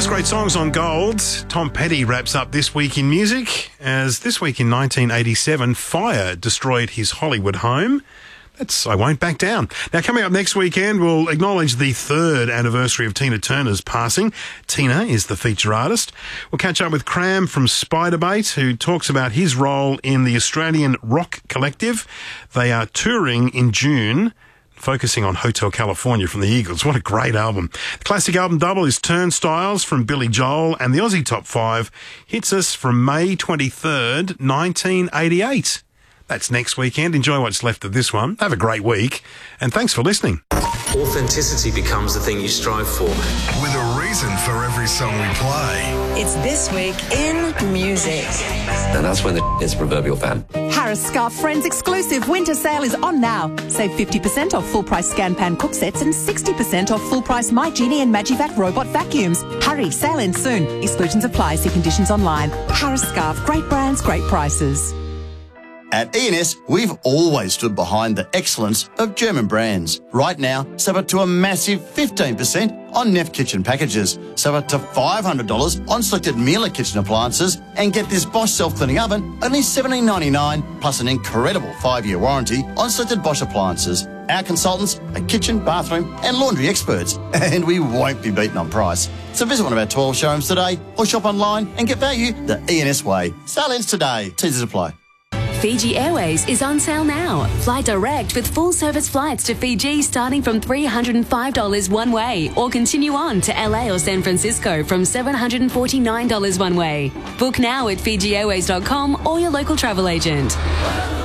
Just great songs on gold. Tom Petty wraps up This Week in Music, as this week in 1987, fire destroyed his Hollywood home. That's I Won't Back Down. Now, coming up next weekend, we'll acknowledge the 3rd anniversary of Tina Turner's passing. Tina is the feature artist. We'll catch up with Cram from Spiderbait, who talks about his role in the Australian rock collective. They are touring in June, focusing on Hotel California from the Eagles. What a great album. The classic album double is Turnstiles from Billy Joel, and the Aussie Top 5 hits us from May 23rd, 1988. That's next weekend. Enjoy what's left of this one. Have a great week, and thanks for listening. Authenticity becomes the thing you strive for. With a reason for every song we play. It's This Week in Music. And that's when the is proverbial fan. Harris Scarf Friends exclusive winter sale is on now. Save 50% off full-price Scan Pan cook sets and 60% off full-price My Genie and Magivac robot vacuums. Hurry, sale ends soon. Exclusions apply. See conditions online. Harris Scarf, great brands, great prices. At E&S, we've always stood behind the excellence of German brands. Right now, save up to a massive 15% on Neff kitchen packages. Save up to $500 on selected Miele kitchen appliances, and get this Bosch self-cleaning oven only $17.99, plus an incredible 5-year warranty on selected Bosch appliances. Our consultants are kitchen, bathroom and laundry experts, and we won't be beaten on price. So visit one of our 12 showrooms today or shop online and get value the E&S way. Sale ends today. Teasers apply. Fiji Airways is on sale now. Fly direct with full service flights to Fiji starting from $305 one way, or continue on to LA or San Francisco from $749 one way. Book now at FijiAirways.com or your local travel agent.